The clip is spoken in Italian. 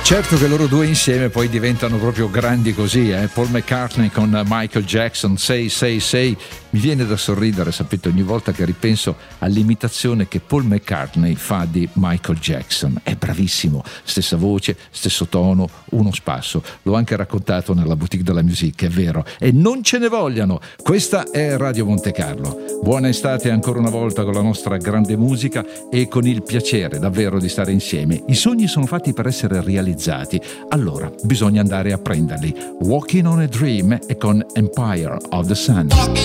Certo che loro due insieme poi diventano proprio grandi così, Paul McCartney con Michael Jackson, Say Say Say. Mi viene da sorridere, sapete, ogni volta che ripenso all'imitazione che Paul McCartney fa di Michael Jackson. È bravissimo, stessa voce, stesso tono, uno spasso. L'ho anche raccontato nella Boutique de la Musique, è vero, e non ce ne vogliano. Questa è Radio Monte Carlo. Buona estate ancora una volta con la nostra grande musica e con il piacere davvero di stare insieme. I sogni sono fatti per essere realizzati, allora bisogna andare a prenderli. Walking on a Dream e con Empire of the Sun.